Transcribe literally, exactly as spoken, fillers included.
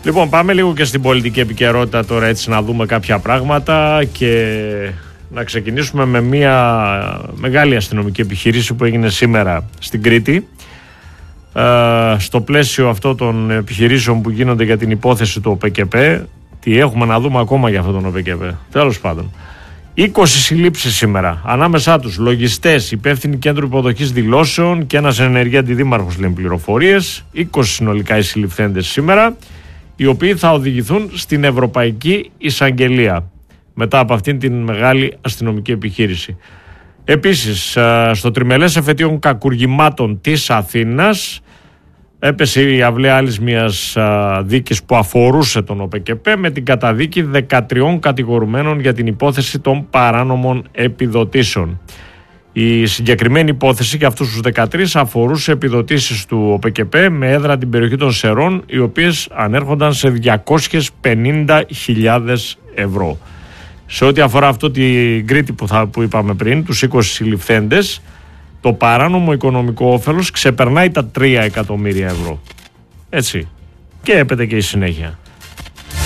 Λοιπόν, πάμε λίγο και στην πολιτική επικαιρότητα τώρα, έτσι να δούμε κάποια πράγματα και να ξεκινήσουμε με μια μεγάλη αστυνομική επιχείρηση που έγινε σήμερα στην Κρήτη. Ε, στο πλαίσιο αυτό των επιχειρήσεων που γίνονται για την υπόθεση του ΟΠΕΚΕΠ, τι έχουμε να δούμε ακόμα για αυτόν τον ΟΠΕΚΕΠ, τέλος πάντων. είκοσι συλλήψεις σήμερα, ανάμεσά τους λογιστές, υπεύθυνοι κέντρου υποδοχής δηλώσεων και ένας ενεργή αντιδήμαρχος, λένε πληροφορίες. είκοσι συνολικά οι συλληφθέντες σήμερα, οι οποίοι θα οδηγηθούν στην Ευρωπαϊκή Εισαγγελία μετά από αυτήν την μεγάλη αστυνομική επιχείρηση. Επίσης, στο τριμελές εφετείων κακουργημάτων της Αθήνας έπεσε η αυλαία άλλης μιας δίκης που αφορούσε τον ΟΠΕΚΕΠ με την καταδίκη δεκατριών κατηγορουμένων για την υπόθεση των παράνομων επιδοτήσεων. Η συγκεκριμένη υπόθεση για αυτούς τους δεκατρείς αφορούσε επιδοτήσεις του ΟΠΕΚΕΠ με έδρα την περιοχή των Σερών, οι οποίες ανέρχονταν σε διακόσιες πενήντα χιλιάδες ευρώ. Σε ό,τι αφορά αυτό την Κρήτη που, θα, που είπαμε πριν, τους είκοσι συλληφθέντες, το παράνομο οικονομικό όφελος ξεπερνάει τα τρία εκατομμύρια ευρώ. Έτσι. Και έπεται και η συνέχεια.